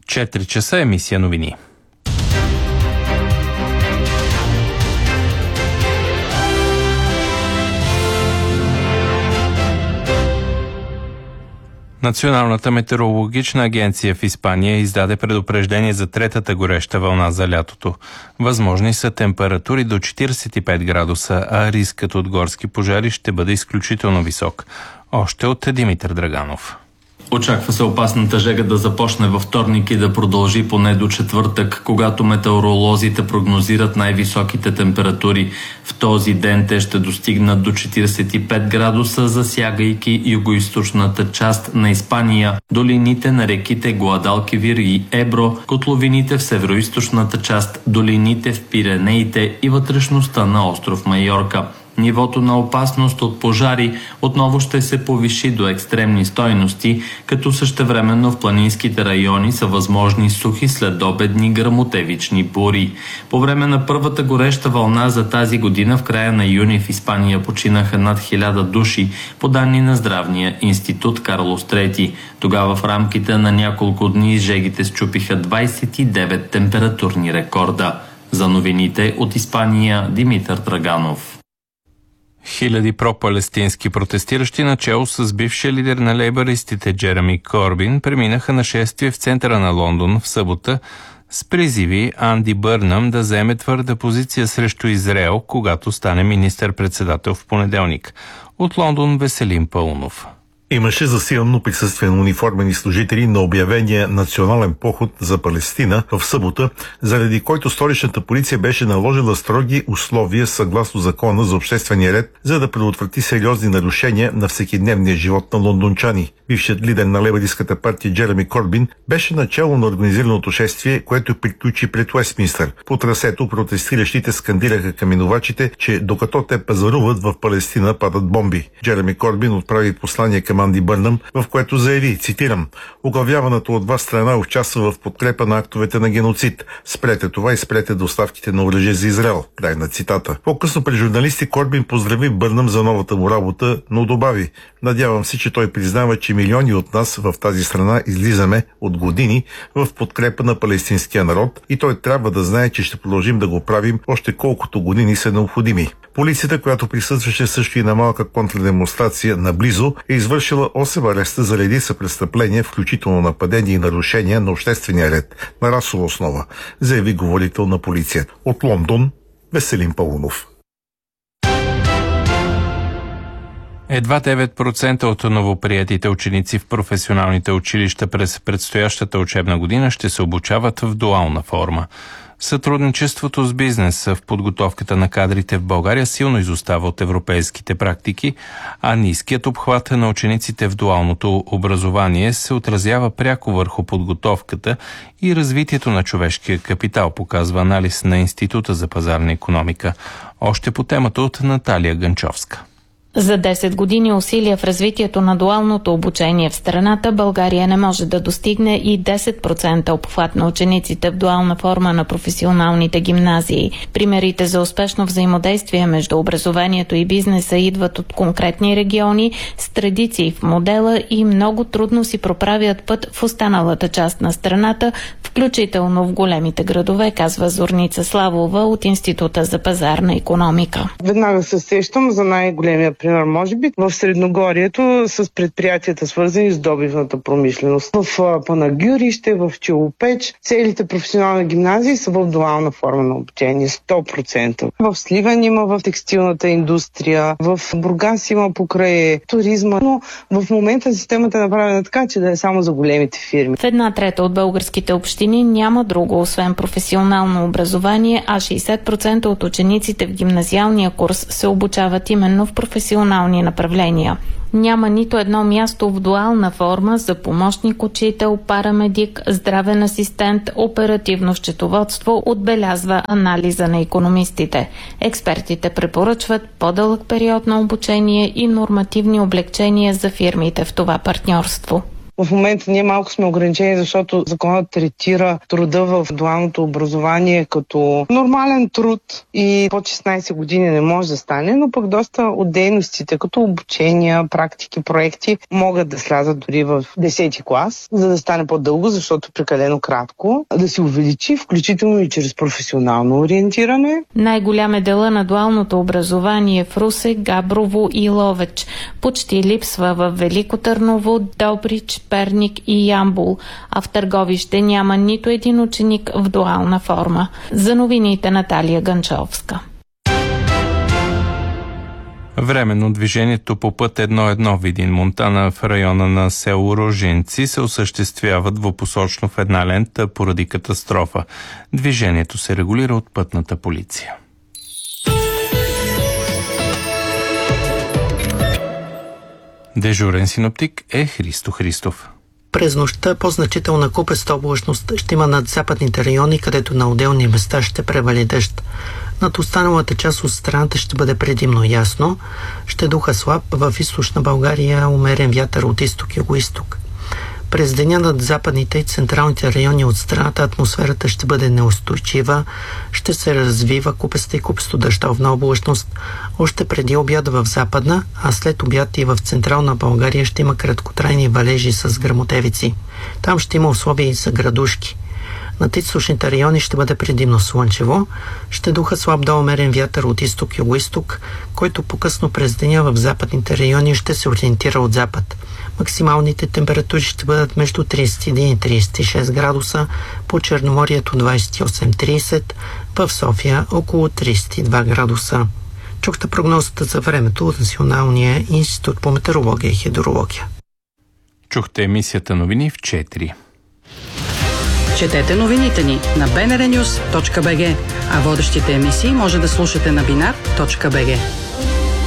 4 часа емисия новини. Националната метеорологична агенция в Испания издаде предупреждение за третата гореща вълна за лятото. Възможни са температури до 45 градуса, а рискът от горски пожари ще бъде изключително висок. Още от Димитър Драганов. Очаква се опасната жега да започне във вторник и да продължи поне до четвъртък, когато метеоролозите прогнозират най-високите температури. В този ден те ще достигнат до 45 градуса, засягайки югоизточната част на Испания, долините на реките Гуадалкивир и Ебро, котловините в североизточната част, долините в Пиренеите и вътрешността на остров Майорка. Нивото на опасност от пожари отново ще се повиши до екстремни стойности, като същевременно в планинските райони са възможни сухи следобедни гръмотевични бури. По време на първата гореща вълна за тази година в края на юни в Испания починаха над 1000 души, по данни на Здравния институт Карлос III. Тогава в рамките на няколко дни жегите счупиха 29 температурни рекорда. За новините от Испания, Димитър Драганов. Хиляди пропалестински протестиращи начело с бившия лидер на лейбъристите Джереми Корбин преминаха на шествие в центъра на Лондон в събота с призиви Анди Бърнъм да заеме твърда позиция срещу Израел, когато стане министър-председател в понеделник. От Лондон Веселин Паунов. Имаше засилено присъствие на униформени служители на обявения национален поход за Палестина в събота, заради който столичната полиция беше наложила строги условия съгласно закона за обществения ред, за да предотврати сериозни нарушения на всекидневния живот на лондончани. Бившият лидер на лейбъристската партия Джереми Корбин беше начало на организираното шествие, което приключи пред Уестминстър. По трасето протестиращите скандираха към минувачите, че докато те пазаруват в Палестина падат бомби. Джереми Корбин отправи послание към Анди Бърнъм, в което заяви, цитирам: "Оглавяваната от вас страна участва в подкрепа на актовете на геноцид. Спрете това и спрете доставките на оръжие за Израел." Край на цитата. По-късно пред журналисти Корбин поздрави Бърнъм за новата му работа, но добави: "Надявам се, че той признава, че милиони от нас в тази страна излизаме от години в подкрепа на палестинския народ и той трябва да знае, че ще продължим да го правим още колкото години са необходими." Полицията, която присъстваше също и на малка контрадемонстрация наблизо, е извършила 8 ареста за редица престъпления, включително нападения и нарушения на обществения ред на расова основа, заяви говорител на полицията. От Лондон Веселин Паунов. Едва 9% от новоприетите ученици в професионалните училища през предстоящата учебна година ще се обучават в дуална форма. Сътрудничеството с бизнеса в подготовката на кадрите в България силно изостава от европейските практики, а ниският обхват на учениците в дуалното образование се отразява пряко върху подготовката и развитието на човешкия капитал, показва анализ на Института за пазарна икономика. Още по темата от Наталия Ганчовска. За 10 години усилия в развитието на дуалното обучение в страната, България не може да достигне и 10% обхват на учениците в дуална форма на професионалните гимназии. Примерите за успешно взаимодействие между образованието и бизнеса идват от конкретни региони с традиции в модела и много трудно си проправят път в останалата част на страната, включително в големите градове, казва Зорница Славова от Института за пазарна икономика. Веднага се сещам за най-големия пример, може би, в Средногорието с предприятията, свързани с добивната промишленост. В Панагюрище, в Челопеч, целите професионални гимназии са в дуална форма на обучение, 100%. В Сливен има в текстилната индустрия, в Бургас има покрай туризма, но в момента системата е направена така, че да е само за големите фирми. В 1/3 от българските общини няма друго, освен професионално образование, а 60% от учениците в гимназиалния курс се обучават именно в професионални направления. Няма нито едно място в дуална форма за помощник учител, парамедик, здравен асистент, оперативно счетоводство, отбелязва анализа на икономистите. Експертите препоръчват по-дълъг период на обучение и нормативни облекчения за фирмите в това партньорство. В момента ние малко сме ограничени, защото законът третира труда в дуалното образование като нормален труд и под 16 години не може да стане, но пък доста от дейностите, като обучения, практики, проекти, могат да слязат дори в 10 клас, за да стане по-дълго, защото прекалено кратко, да се увеличи, включително и чрез професионално ориентиране. Най-голям е дела на дуалното образование в Русе, Габрово и Ловеч. Почти липсва в Велико Търново, Добрич, Перник и Ямбол, а в Търговище няма нито един ученик в дуална форма. За новините Наталия Ганчовска. Временно движението по път 1-1 Видин Монтана в района на село Рожинци се осъществява двупосочно в една лента поради катастрофа. Движението се регулира от пътната полиция. Дежурен синоптик е Христо Христов. През нощта по-значителна купеста облачност ще има над западните райони, където на отделни места ще превали дъжд. Над останалата част от страната ще бъде предимно ясно. Ще духа слаб, в източна България умерен вятър от изток и югоизток. През деня над западните и централните райони от страната атмосферата ще бъде неустойчива, ще се развива купеста и купесто-дъждовна облачност. Още преди обяд в западна, а след обяд и в централна България ще има краткотрайни валежи с гръмотевици. Там ще има условия и за градушки. Над източните райони ще бъде предимно слънчево, ще духа слаб до умерен вятър от изток-югоизток, който по-късно през деня в западните райони ще се ориентира от запад. Максималните температури ще бъдат между 31 и 36 градуса, по Черноморието 28-30, в София около 32 градуса. Чухте прогнозата за времето от Националния институт по метеорология и хидрология. Чухте емисията новини в 4. Четете новините ни на bnrnews.bg, а водещите емисии може да слушате на binar.bg.